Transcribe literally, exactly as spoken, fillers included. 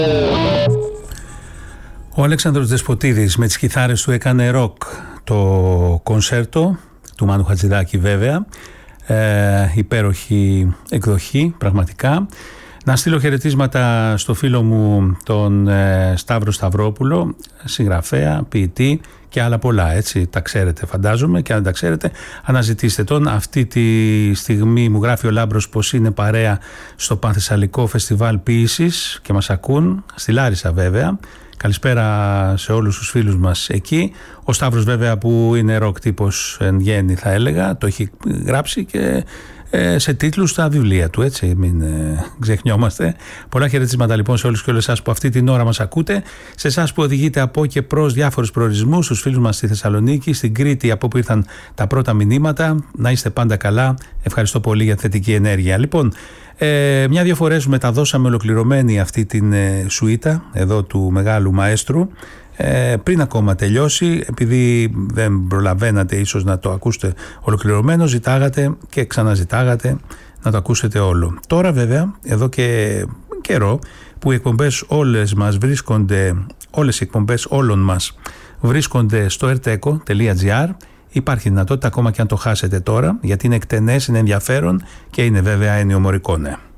Ο Αλέξανδρος Δεσποτίδης με τις κιθάρες του έκανε ροκ το κονσέρτο του Μάνου Χατζηδάκη, βέβαια. Ε, υπέροχη εκδοχή, πραγματικά. Να στείλω χαιρετίσματα στο φίλο μου τον ε, Σταύρο Σταυρόπουλο, συγγραφέα, ποιητή και άλλα πολλά, έτσι, τα ξέρετε φαντάζομαι, και αν δεν τα ξέρετε αναζητήστε τον. Αυτή τη στιγμή μου γράφει ο Λάμπρος πως είναι παρέα στο Πανθεσσαλικό Φεστιβάλ Ποίησης και μας ακούν, στη Λάρισα βέβαια. Καλησπέρα σε όλους τους φίλους μας εκεί. Ο Σταύρος βέβαια, που είναι ροκ τύπος εν γέννη θα έλεγα, το έχει γράψει και ε, σε τίτλους στα βιβλία του, έτσι, μην ε, ξεχνιόμαστε. Πολλά χαιρετίσματα λοιπόν σε όλους και όλες εσάς που αυτή την ώρα μας ακούτε, σε εσάς που οδηγείτε από και προς διάφορους προορισμούς, στους φίλους μας στη Θεσσαλονίκη, στην Κρήτη από όπου ήρθαν τα πρώτα μηνύματα. Να είστε πάντα καλά. Ευχαριστώ πολύ για τη θετική ενέργεια. Λοιπόν, Ε, μια-δυο φορές μεταδώσαμε ολοκληρωμένη αυτή την ε, σουίτα εδώ του μεγάλου μαέστρου, ε, πριν ακόμα τελειώσει, επειδή δεν προλαβαίνατε ίσως να το ακούσετε ολοκληρωμένο, ζητάγατε και ξαναζητάγατε να το ακούσετε όλο. Τώρα βέβαια, εδώ και καιρό που οι εκπομπές όλες μας βρίσκονται, όλες οι εκπομπές όλων μας βρίσκονται στο ερτέκο τελεία τζι άρ, υπάρχει δυνατότητα ακόμα και αν το χάσετε τώρα, γιατί είναι εκτενές, είναι ενδιαφέρον και είναι βέβαια ενιομορικό, ναι.